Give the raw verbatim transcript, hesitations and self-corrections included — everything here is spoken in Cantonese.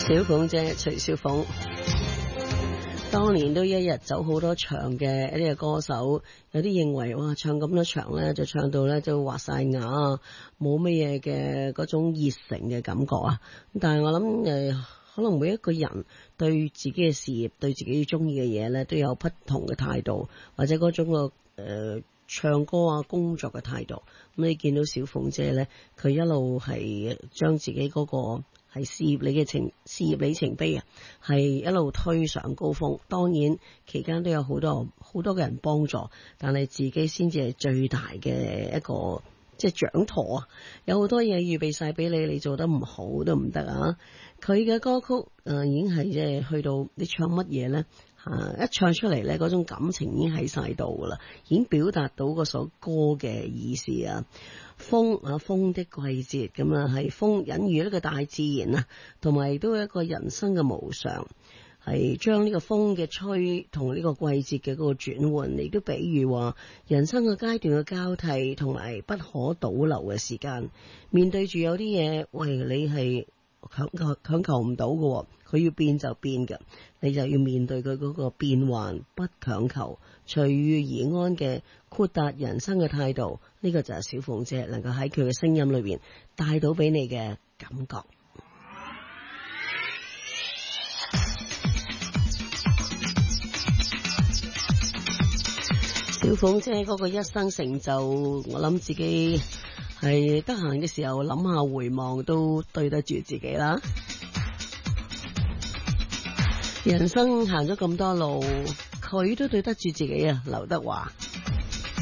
小鳳姐徐小鳳，當年都一日走好多場嘅一啲嘅歌手，有啲認為哇唱咁多場咧，就唱到咧就滑晒牙，冇乜嘢嘅嗰種熱誠嘅感覺啊！但係我諗誒、呃，可能每一個人對自己嘅事業、對自己中意嘅嘢咧，都有不同嘅態度，或者嗰種個誒、呃、唱歌啊、工作嘅態度。咁你見到小鳳姐咧，佢一路係將自己嗰、嗰個。係事業里嘅情事業里程碑啊，係一路推上高峰。當然期間都有好多好多嘅人幫助，但係自己先至係最大嘅一個即係掌舵啊！有好多嘢預備晒俾你，你做得唔好都唔得啊！佢嘅歌曲誒、呃、已經係即係去到你唱乜嘢咧嚇，一唱出嚟咧嗰種感情已經喺晒度噶啦，已經表達到嗰首歌嘅意思啊！風啊，風的季節咁啊，係風隱喻呢個大自然啊，同埋都係一個人生嘅無常，係將呢個風嘅吹同呢個季節嘅嗰個轉換，亦都比喻話人生嘅階段嘅交替，同埋不可倒流嘅時間。面對住有啲嘢，喂，你係強求強求唔到嘅，佢要變就變嘅，你就要面對佢嗰個變幻，不強求，隨遇而安嘅豁達人生嘅態度。呢、這個就係小鳳姐能夠喺佢嘅聲音裏邊帶到俾你嘅感覺。小鳳姐嗰個一生成就，我諗自己係得閒嘅時候諗下回望都對得住自己啦。人生行咗咁多路，佢都對得住自己啊，劉德華。